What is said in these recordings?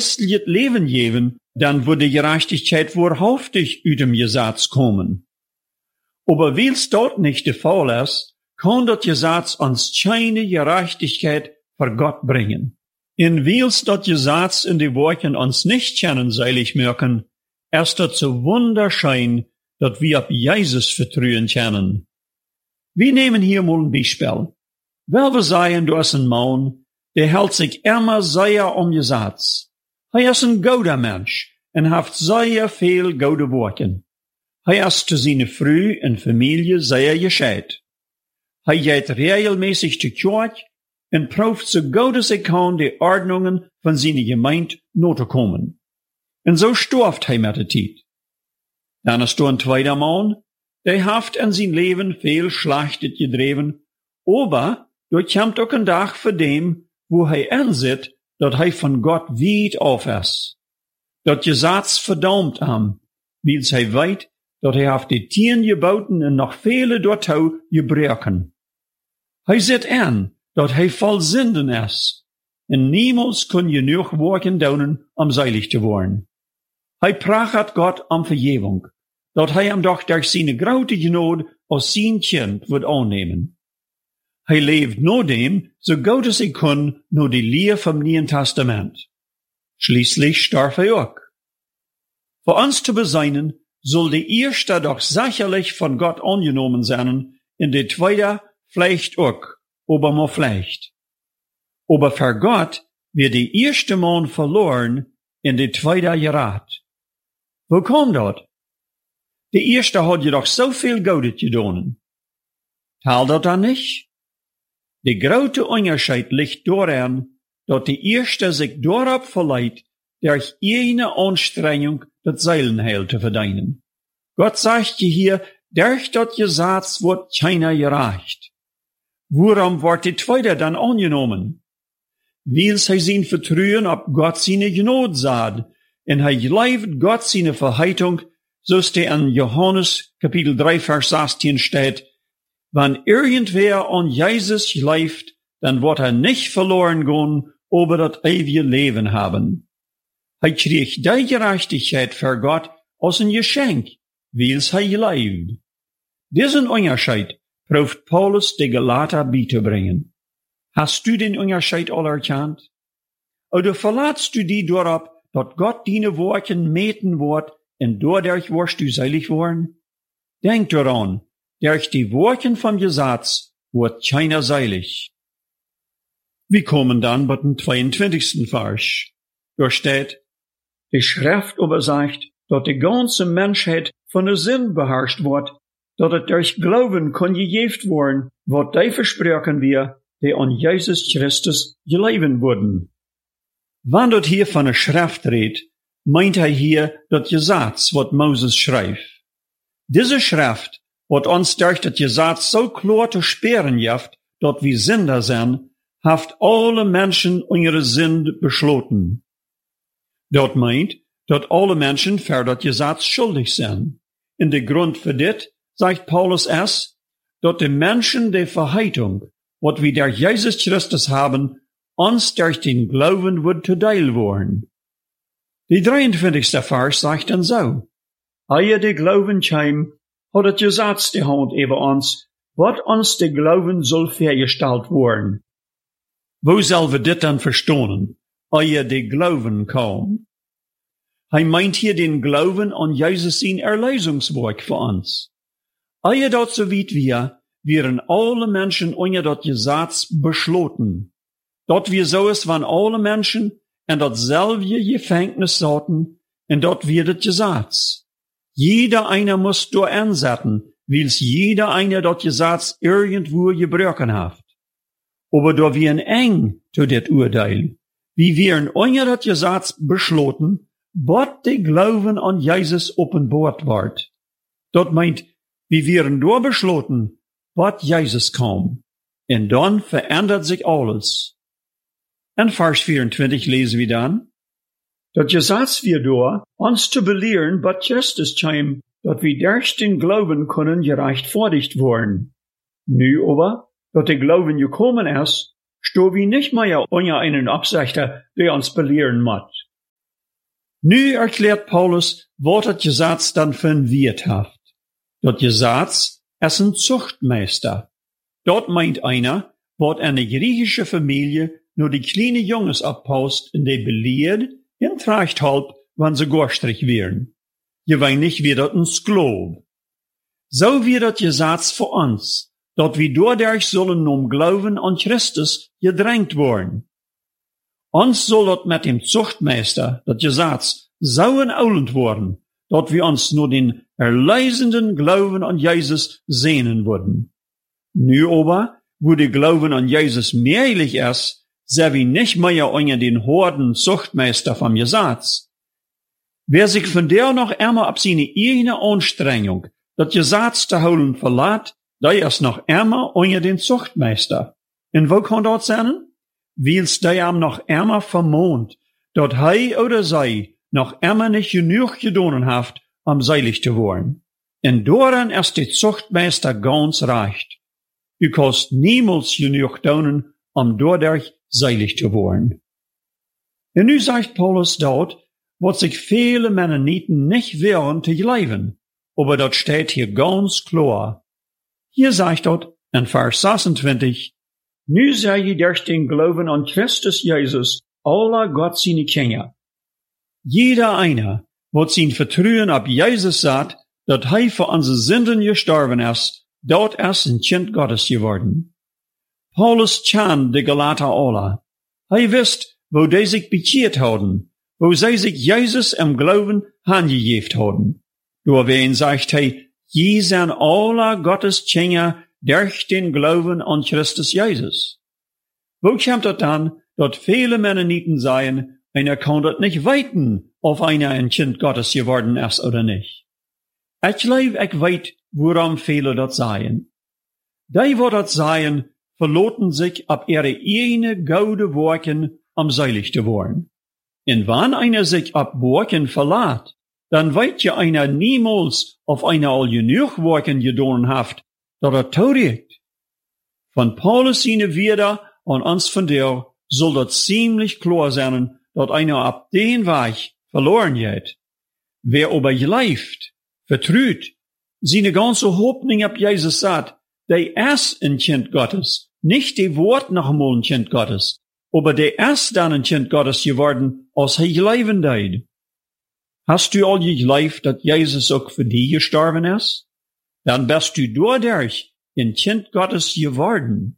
christliches Leben geben, dann würde Gerechtigkeit wahrhaftig uit dem Gesetz kommen. Aber weil's dort nicht der Fall ist, kann das Gesetz uns keine Gerechtigkeit vor Gott bringen. In weil's das Gesetz in die Worten uns nicht kennen seilig merken, ist das so wunderschön, dass wir auf Jesus vertrauen können. Wir nehmen hier mal ein Beispiel. Weil wir sagen, du ist ein Mann, der hält sich immer sehr Gesetz. Er ist ein guter Mensch und hat sehr viel gute Worte. Er ist zu seiner Frau und Familie sehr gescheit. Er geht regelmäßig zur Kirche und prüft so gut es er kann, die Ordnungen von seiner Gemeinde nachzukommen. Und so stirbt er mit der Zeit. Dann ist ein zweiter Mann, der hat in sein Leben viel Schlechtes gedreven, aber dort kommt auch ein Tag für dem, wo er ansieht, dass er von Gott weit auf ist. Das Gesetz verdammt ham, weil er weiß, dass er auf die 10 Geboten und noch viele dort gebrechen. Er sieht an, dass er voll Sünden ist, und niemals kann genug Worten daunen, seilig zu werden. Er prachet Gott Vergebung, dass er ihm doch durch seine große Gnade als sein Kind wird annehmen. Er lebt nur dem, so gut es er kann, nur die Lehre vom Neuen Testament. Schließlich starb er auch. Für uns zu beseinen, soll die erste doch sicherlich von Gott angenommen sein, in der zweite vielleicht auch, aber nur vielleicht. Aber für Gott wird die erste Mann verloren, in der zweite gerat. Wo kommt das? Der erste hat jedoch so viel Gutes getan. Teil das dann nicht? Der große Unterschied liegt daran, dass der erste sich darauf verleiht, durch eine Anstrengung das Seelenheil zu verdienen. Gott sagt hier, durch das Gesetz wird keiner gerecht. Warum wird die zweite dann angenommen? Weil sie sein Vertrauen auf Gott seine Gnade sagt, und er glaubt Gott seine Verheißung, so steht in Johannes Kapitel 3, Vers 16 steht, wenn irgendwer an Jesus glaubt, dann wird er nicht verloren gehen, aber das ewige Leben haben. Er kriegt die Gerechtigkeit für Gott als ein Geschenk, weil er glaubt. Diesen Unterschied prüft Paulus die Galater beizubringen. Hast du den Unterschied all erkannt? Oder verlässt du die darauf, dass Gott deine Worte meten wird, und dadurch wirst du selig worden? Denk daran, durch die Worte vom Gesetz wird keiner selig. Wir kommen dann bei dem 22. Vers. Da steht, die Schrift aber sagt, dass die ganze Menschheit von der Sünde beherrscht wird, dass es durch Glauben kann gegeben werden, was die versprechen wir, die an Jesus Christus geleben wurden. Wenn dort hier von der Schrift redet, meint er hier das Gesetz, was Moses schreibt. Diese Schrift wird uns durch das Gesetz so klar zu spüren gibt, dass wir Sünder sind, hat alle Menschen ihre Sünde beschlossen. Dort meint, dass alle Menschen für das Gesetz schuldig sind. In der Grund für das sagt Paulus es, dass die Menschen die Verheißung, was wir durch Jesus Christus haben, uns durch den Glauben wird zu Teil worden. Die 23. Vers sagt dann so, ehe die Glauben käm, hat das Gesetz die Hand über uns, was uns der Glauben soll vergestellt worden. Wo soll wir dit dann verstehen, ehe die Glauben kam? Er meint hier den Glauben an Jesus sein Erlösungswerk für uns. Ehe dort so weit wir, wären alle Menschen unter das Gesetz beschlossen. Dort wir so ist, wann alle Menschen in dasselbe Gefängnis saßen, und dort wird das Gesetz. Jeder einer muss da ansetzen, weil's jeder einer das Gesetz irgendwo gebrochen hat. Aber da wir eng zu det Urteil, wie wir unter das Gesetz beschlossen, bot die Glauben an Jesus offenbart ward. Dort meint, wie wir da beschlossen, bot Jesus kam. Und dann verändert sich alles. In Vers 24 lesen wir dann, das Gesetz wir da, uns zu belehren, was Christus kam, dass wir durch den Glauben können gerechtfertigt worden. Nu aber, dass der Glauben gekommen ist, sto wir nicht mehr unter einen Absichter, der uns belehren muss. Nu erklärt Paulus, wat het Gesetz dann für ein Wert haft. Dat Gesetz ist ein Zuchtmeister. Dort meint einer, wat eine griechische Familie nur die kleine Jungs abpaust und die belehrt und trägt halb, wenn sie gorstrig wären. Gewöhnlich wird dat ein Sklav. So wird dat Gesetz für uns, dat wir dadurch sollen Glauben an Christus gedrängt worden. Uns soll dat mit dem Zuchtmeister, dat Gesetz, so enaulend worden, dat wir uns nur den erleisenden Glauben an Jesus sehnen würden. Nu aber, wo der Glauben an Jesus mehrlich ist, sehr wie nicht mehr unter den Horden Zuchtmeister vom Gesetz. Wer sich von der noch einmal ab seine eigene Anstrengung, dat Gesetz zu holen verlässt, der ist noch einmal unter den Zuchtmeister. Und wo kann das sein? Weil's der am noch einmal vermont, dat hei oder sei noch einmal nicht genug gedonen haft, um seilig zu werden. Und daran ist der Zuchtmeister ganz recht. Du kannst niemals genug donen, um dadurch seilig zu werden. Und nu sagt Paulus dort, was sich viele Mennoniten nicht wehren zu leben, aber das steht hier ganz klar. Hier sagt dort in Vers 26, nu sei je durch den Glauben an Christus Jesus aller Gott seine Kinder. Jeder einer, was sein Vertrauen ab Jesus sagt, dat hij für unsere Sünden gestorben ist, dort ist ein Kind Gottes geworden. Paulus chan de Galater alle. Hij wist, wo die sich bekehrt haben, wo sie sich Jesus im Glauben hingegeben haben. Doorheen sagt hij, je zijn alle Gottes Kinder durch den Glauben an Christus Jesus. Wo kommt das dann, dat viele Mennoniten seien, einer kann das nicht weiten, ob einer ein Kind Gottes geworden ist oder nicht. Ich glaube, ich weiß, woran viele das seien. Die, wo das seien, verloten sich ab ihre eigene gute Worken, um seilig zu werden. Und wenn einer sich ab Worken verlässt, dann weiß ja einer niemals, auf einer all genug Worken gedonen haft, dat taugt. Von Paulus seine Wörter an uns von der soll das ziemlich klar sein, dat einer ab den Weg verloren geht. Wer aber gleift, vertraut, seine ganze Hoffnung ab Jesus sagt, der ist ein Kind Gottes, nicht die Wort noch einmal ein Kind Gottes, aber der ist dann ein Kind Gottes geworden, als er geleben deed. Hast du all gegleift, dat Jesus auch für dich gestorben ist? Dann bist du dadurch ein Kind Gottes geworden.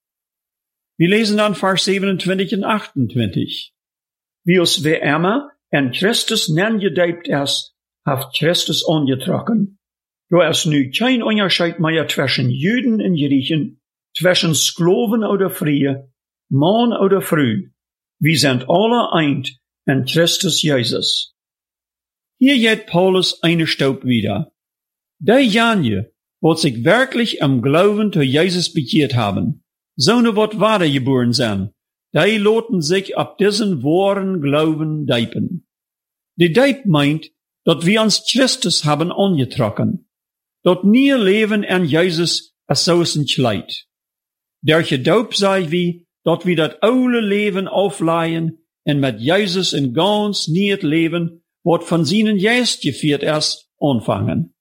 Wir lesen dann Vers 27 und 28. Wie es wer immer en Christus nangedeibt ist, haft Christus angetrokken. Da ist nu kein Unterschied mehr zwischen Juden und Griechen, zwischen Sklaven oder Freie, Mann oder Frau. Wir sind alle eint in Christus Jesus. Hier geht Paulus eine Staub wieder. Die Janje, wo sich wirklich am Glauben zu Jesus bekehrt haben, so ne wat wahrgeboren sind, die loten sich ab diesen wahren Glauben deipen. Die Deip meint, dat wir uns Christus haben angetrokken, dat nie Leben an Jesus als so's ein Kleid. Der Gedaup sei wie, dat wir dat oude Leben aufleihen und mit Jesus in ganz nieuw Leben, wat von seinen Geist geführt ist, anfangen.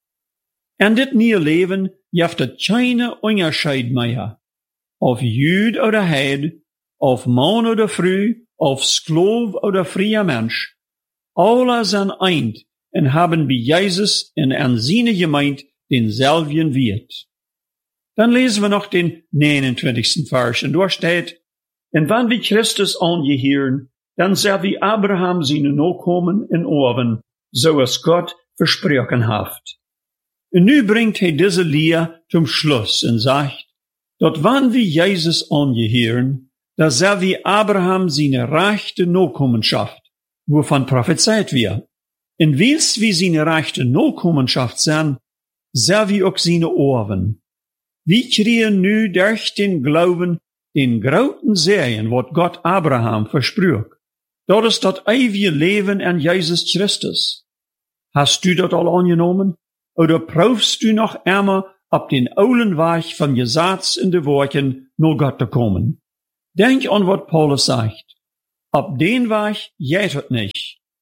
En dit nieuwe Leben jeft het keine Unterschied mehr. Auf Jud oder Heid, auf Mann oder Frau, auf Sklav oder freier Mensch. Alle sind eint und haben wie Jesus in an seine Gemeinde denselben Wert. Dann lesen wir noch den 29. Vers, und dort steht, und wenn wir Christus angehören, dann sei wie Abraham seine Nachkommen in Ohren, so es Gott versprochen haft. Und nu bringt er diese Lehre zum Schluss und sagt, dat wenn wir Jesus angehören, da sei wie Abraham seine rechte Nachkommenschaft, wovon prophezeit wird. Und weil's wie seine rechte Nachkommenschaft sind, sei wie auch seine Ohren. Wir kriegen nu durch den Glauben den großen Segen, wat Gott Abraham versprach. Dat ist das ewige Leben an Jesus Christus. Hast du das all angenommen? Oder prüfst du noch einmal ab den alten Weg vom Gesetz in de Worten nur Gott zu kommen? Denk an, was Paulus sagt. Ab den Weg geht es nicht.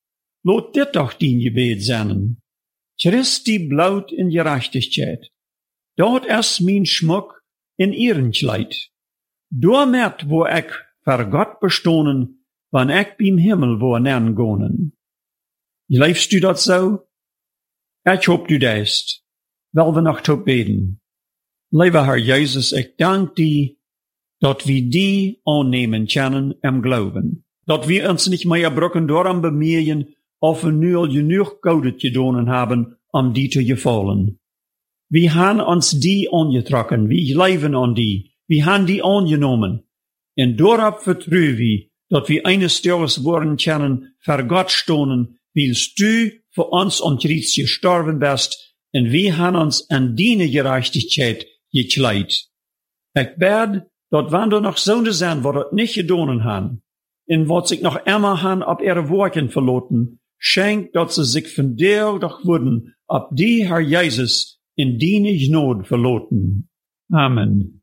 lot dit doch dien Gebet sein. Christi Blut in Gerechtigkeit. Dort ist mein Schmuck in ihren Kleid. Damit wo ich für Gott bestohnen, wann ich beim Himmel wo nern gonen. Leefst du dat so? Ich hoop du deist. Wel we noch tot beten. Lieve Herr Jesus, ich dank die, dat wir die annehmen können im Glauben. Dat wir uns nicht mehr brücken daran bemühen, of wir nu al genug Goudet gedonen haben, die te gefallen. Wir haben uns die angetrokken, wir leben an die, wir haben die angenommen. Und daarop vertrauen wir, dat wir eines Tages worden können, für Gott stonen, willst du für uns am Kreuz gestorben bist, und wir haben uns an deine Gerechtigkeit gekleidet. Ich bete, dat wann du noch Söhne sein, wo dat nicht gedonen haben, und wat sich noch immer han ab ihre Worten verloten, schenkt, dat sie sich von dir doch wurden, ab die Herr Jesus in deine Gnade verloten. Amen.